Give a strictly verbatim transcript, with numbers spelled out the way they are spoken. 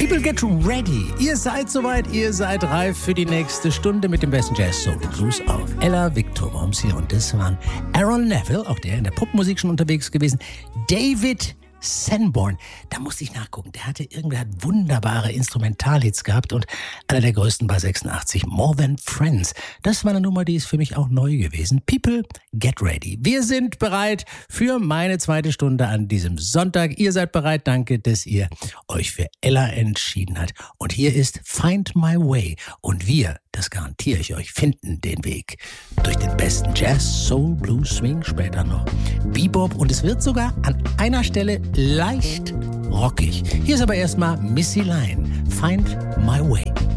People get ready. Ihr seid soweit, ihr seid reif für die nächste Stunde mit dem besten Jazz, Soul und Blues auf Ella Victor Worms hier. Und das waren Aaron Neville, auch der in der Popmusik schon unterwegs gewesen, David Sanborn, da musste ich nachgucken. Der hatte irgendwer hat wunderbare Instrumentalhits gehabt und einer der größten bei sechsundachtzig, More Than Friends. Das war eine Nummer, die ist für mich auch neu gewesen. People, get ready. Wir sind bereit für meine zweite Stunde an diesem Sonntag. Ihr seid bereit. Danke, dass ihr euch für Ella entschieden habt. Und hier ist Find My Way. Und wir, das garantiere ich euch, finden den Weg durch den besten Jazz, Soul, Blues, Swing, später noch Bebop. Und es wird sogar an einer Stelle leicht rockig. Hier ist aber erstmal Missy Lyon, Find My Way.